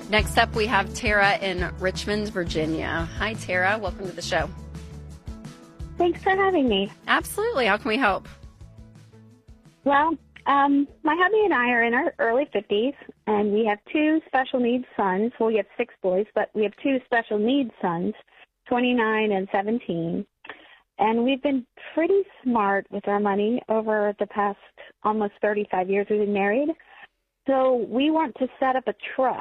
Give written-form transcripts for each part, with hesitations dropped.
Next up, we have Tara in Richmond, Virginia. Hi, Tara. Welcome to the show. Thanks for having me. Absolutely. How can we help? Well, my hubby and I are in our early 50s, and we have two special needs sons. Well, we have 6 boys, but we have 2 special needs sons, 29 and 17. And we've been pretty smart with our money over the past almost 35 years we've been married. So we want to set up a trust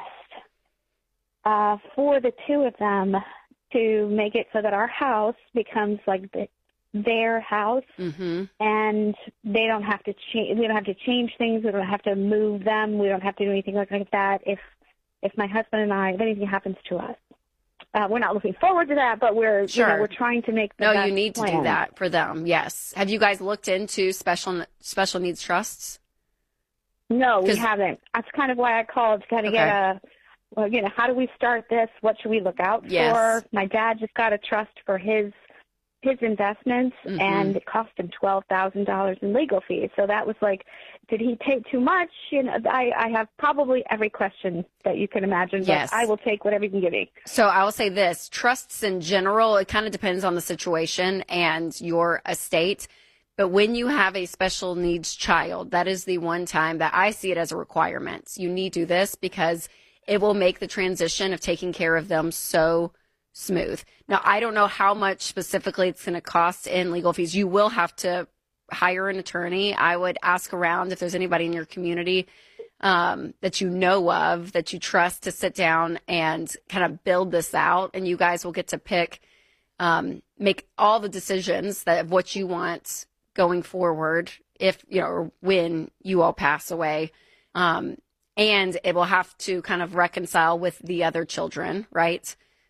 for the 2 of them to make it so that our house becomes like their house, and they don't have to change. We don't have to change things. We don't have to move them. We don't have to do anything like that. If my husband and I, if anything happens to us, we're not looking forward to that, but we're we're trying to make the best you need to plan. do that for them. Yes. Have you guys looked into special needs trusts? No, we haven't. That's kind of why I called to kind of get how do we start this? What should we look out for? My dad just got a trust for his investments, and it cost him $12,000 in legal fees. So that was like, did he take too much? I have probably every question that you can imagine, but I will take whatever you can give me. So I will say this, trusts in general, it kind of depends on the situation and your estate. But when you have a special needs child, that is the one time that I see it as a requirement. You need to do this because it will make the transition of taking care of them so smooth. Now, I don't know how much specifically it's going to cost in legal fees. You will have to hire an attorney. I would ask around if there's anybody in your community that you know of, that you trust, to sit down and kind of build this out. And you guys will get to pick, make all the decisions of what you want going forward if, or when you all pass away. And it will have to kind of reconcile with the other children, right?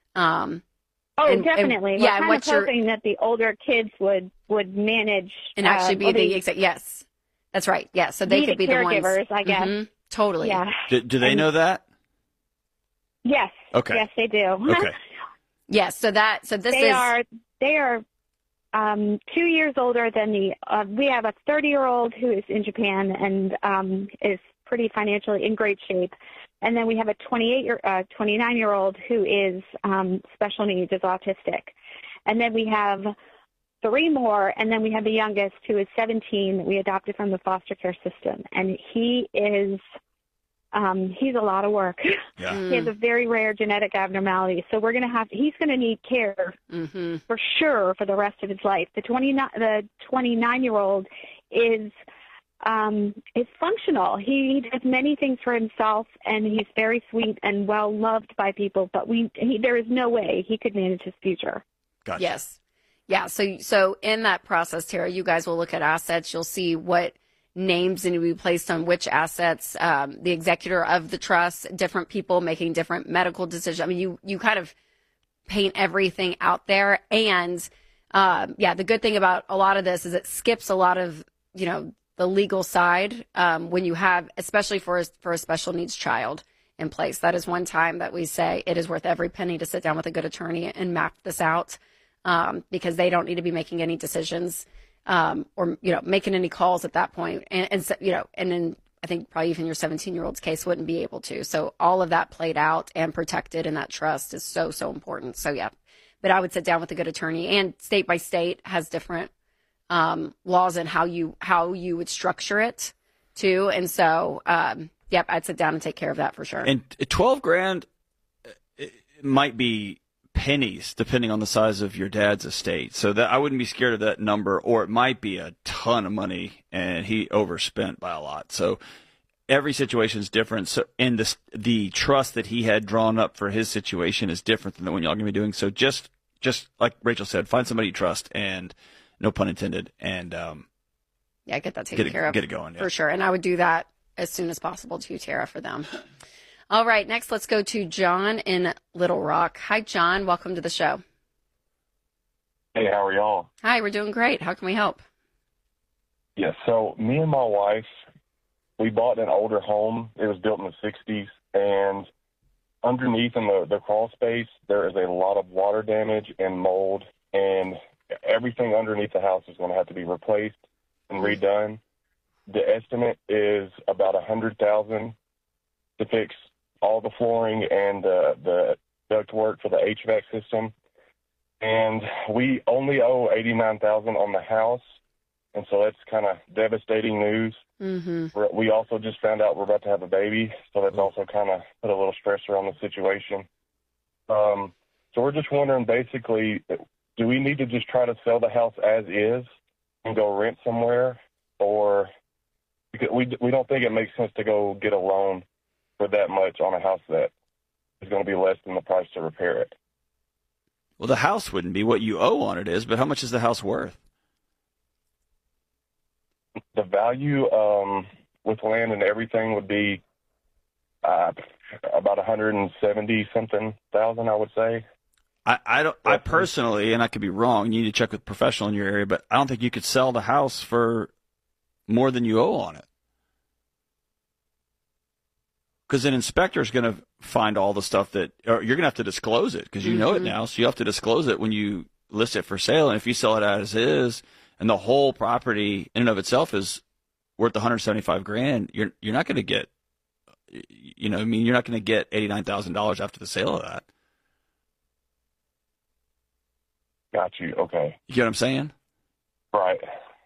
Definitely. We're kind of hoping that the older kids would manage and actually be yes, that's right. Yeah, so they could be the caregivers, I guess. Totally. Yeah. Do they know that? Yes. Okay. Yes, they do. Okay. Yes. They are 2 years older than we have a 30-year-old who is in Japan and is pretty financially in great shape. And then we have a 29-year-old who is special needs, is autistic. And then we have 3 more, and then we have the youngest who is 17 that we adopted from the foster care system. And he is he's a lot of work. Yeah. He has a very rare genetic abnormality. So he's going to need care for sure for the rest of his life. The 29-year-old is functional. He does many things for himself, and he's very sweet and well loved by people. But there is no way he could manage his future. Gotcha. Yes, yeah. So in that process, Tara, you guys will look at assets. You'll see what names need to be placed on which assets. The executor of the trust, different people making different medical decisions. I mean, you kind of paint everything out there. And the good thing about a lot of this is it skips a lot of the legal side when you have, especially for a special needs child in place. That is one time that we say it is worth every penny to sit down with a good attorney and map this out because they don't need to be making any decisions or making any calls at that point. And then I think probably even your 17-year-old's case wouldn't be able to. So all of that played out and protected in that trust is so, so important. So yeah, but I would sit down with a good attorney, and state by state has different laws and how you would structure it too. And so, I'd sit down and take care of that for sure. And $12,000 it might be pennies depending on the size of your dad's estate. So that I wouldn't be scared of that number, or it might be a ton of money and he overspent by a lot. So every situation is different. So, and the trust that he had drawn up for his situation is different than the one y'all are going to be doing. So just like Rachel said, find somebody you trust, and no pun intended, and get that taken care of. Get it going. Yeah. For sure. And I would do that as soon as possible too, Tara, for them. All right, next let's go to John in Little Rock. Hi, John. Welcome to the show. Hey, how are y'all? Hi, we're doing great. How can we help? Yeah, so me and my wife, we bought an older home. It was built in the 60s, and underneath in the crawl space, there is a lot of water damage and mold, and everything underneath the house is going to have to be replaced and redone. The estimate is about $100,000 to fix all the flooring and the ductwork for the HVAC system. And we only owe $89,000 on the house, and so that's kind of devastating news. Mm-hmm. We also just found out we're about to have a baby, so that's also kind of put a little stressor on the situation. So we're just wondering, basically, do we need to just try to sell the house as is and go rent somewhere, or because we don't think it makes sense to go get a loan for that much on a house that is going to be less than the price to repair it? Well, the house wouldn't be what you owe on it is, but how much is the house worth? The value with land and everything would be about 170-something thousand, I would say. I personally, and I could be wrong, you need to check with a professional in your area, but I don't think you could sell the house for more than you owe on it. Because an inspector is going to find all the stuff that, or you're going to have to disclose it because you know it now. So you have to disclose it when you list it for sale. And if you sell it as is, and the whole property in and of itself is worth $175,000, you're not going to get, you're not going to get $89,000 after the sale of that. Got you. Okay. You get what I'm saying? Right.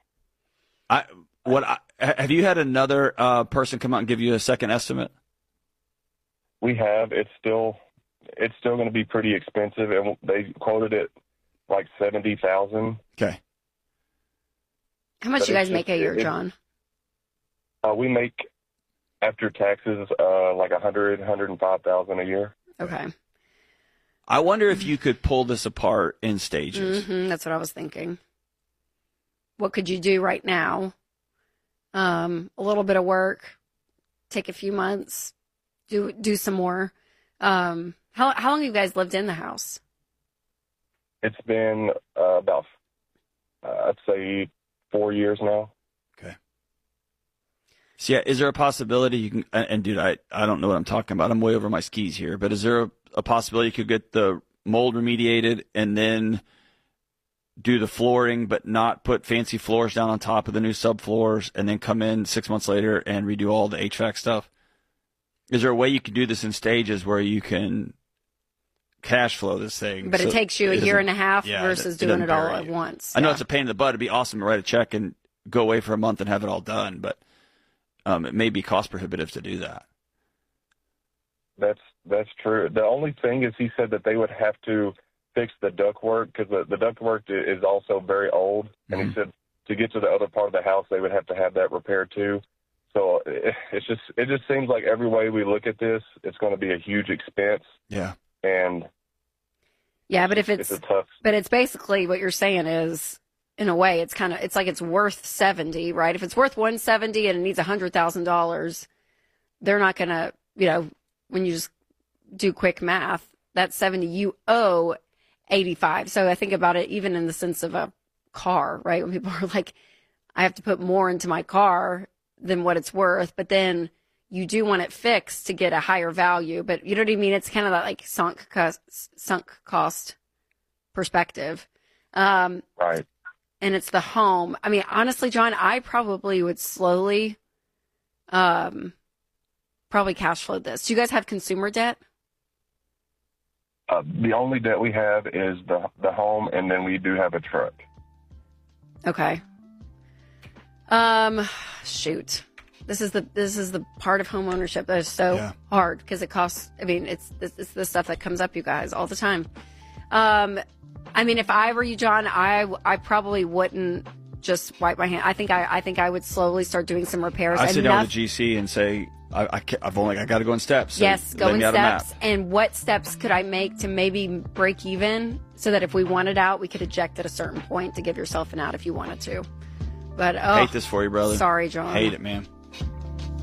Have you had another person come out and give you a second estimate? We have. It's still going to be pretty expensive, and they quoted it like $70,000. Okay. How much do you guys make a year, John? We make after taxes like $105,000 a year. Okay. I wonder if you could pull this apart in stages. Mm-hmm, that's what I was thinking. What could you do right now? A little bit of work, take a few months, do some more. How long have you guys lived in the house? It's been about, I'd say, 4 years now. Okay. So, yeah, is there a possibility you can, and dude, I don't know what I'm talking about. I'm way over my skis here, but is there a possibility you could get the mold remediated and then do the flooring but not put fancy floors down on top of the new subfloors and then come in 6 months later and redo all the HVAC stuff? Is there a way you can do this in stages where you can cash flow this thing? But it takes you a year and a half versus doing it all at once. I know it's a pain in the butt. It'd be awesome to write a check and go away for a month and have it all done, but it may be cost prohibitive to do that. That's true. The only thing is he said that they would have to fix the ductwork because the ductwork is also very old, and he said to get to the other part of the house they would have to have that repaired too. So it just seems like every way we look at this, it's going to be a huge expense. Yeah. And yeah, but it's basically what you're saying is, in a way, it's like it's worth 70, right? If it's worth 170 and it needs $100,000, they're not going to, when you just do quick math, that's 70, you owe 85. So I think about it even in the sense of a car, right? When people are like, I have to put more into my car than what it's worth, but then you do want it fixed to get a higher value. But you know what I mean? It's kind of that like sunk cost perspective. Right. And it's the home. I mean, honestly, John, I probably would slowly probably cash flow this. Do you guys have consumer debt? The only debt we have is the home, and then we do have a truck. Okay. Shoot. This is the part of home ownership that is so hard because it costs. I mean, it's the stuff that comes up, you guys, all the time. I mean, if I were you, John, I probably wouldn't just wipe my hand. I think I would slowly start doing some repairs. I sit down with the GC and say, I got to go in steps. So yes, go in steps. And what steps could I make to maybe break even so that if we wanted out, we could eject at a certain point to give yourself an out if you wanted to. But I hate this for you, brother. Sorry, John. Hate it, man.